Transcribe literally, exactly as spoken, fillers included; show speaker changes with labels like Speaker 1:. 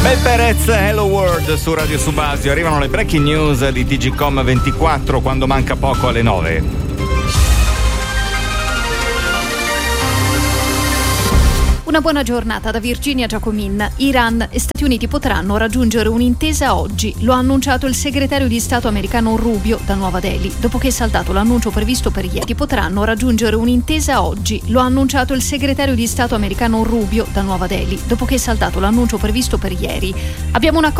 Speaker 1: Perez, Hello World su Radio Subasio. Arrivano le breaking news di T G Com ventiquattro quando manca poco alle nove.
Speaker 2: Una buona giornata da Virginia Giacomin. Iran e Stati Uniti potranno raggiungere un'intesa oggi. Lo ha annunciato il segretario di Stato americano Rubio da Nuova Delhi, dopo che è saltato l'annuncio previsto per ieri. Potranno raggiungere un'intesa oggi. Lo ha annunciato il segretario di Stato americano Rubio da Nuova Delhi, dopo che è saltato l'annuncio previsto per ieri. Abbiamo una